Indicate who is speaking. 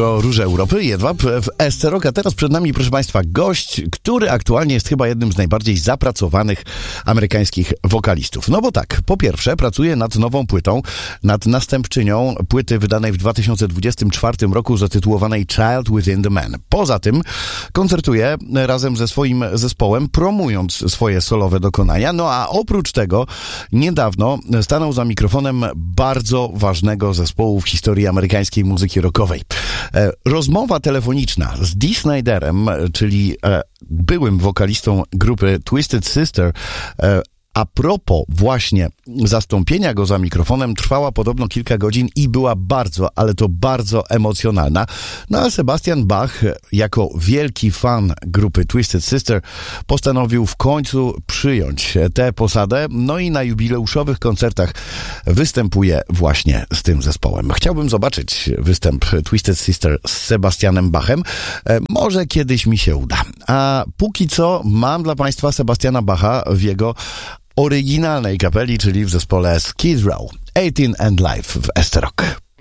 Speaker 1: To Róże Europy, Jedwab w SC Rock, a teraz przed nami, proszę Państwa, gość, który aktualnie jest chyba jednym z najbardziej zapracowanych amerykańskich wokalistów. No bo tak, po pierwsze pracuje nad nową płytą, nad następczynią płyty wydanej w 2024 roku zatytułowanej Child Within the Man. Poza tym koncertuje razem ze swoim zespołem, promując swoje solowe dokonania, no a oprócz tego niedawno stanął za mikrofonem bardzo ważnego zespołu w historii amerykańskiej muzyki rockowej. Rozmowa telefoniczna z Dee Sniderem, czyli byłym wokalistą grupy Twisted Sister, a propos właśnie zastąpienia go za mikrofonem, trwała podobno kilka godzin i była bardzo, ale to bardzo emocjonalna. No a Sebastian Bach, jako wielki fan grupy Twisted Sister, postanowił w końcu przyjąć tę posadę, no i na jubileuszowych koncertach występuje właśnie z tym zespołem. Chciałbym zobaczyć występ Twisted Sister z Sebastianem Bachem. Może kiedyś mi się uda. A póki co mam dla Państwa Sebastiana Bacha w jego oryginalnej kapeli, czyli w zespole Skid Row. 18 and Live w SC Rock.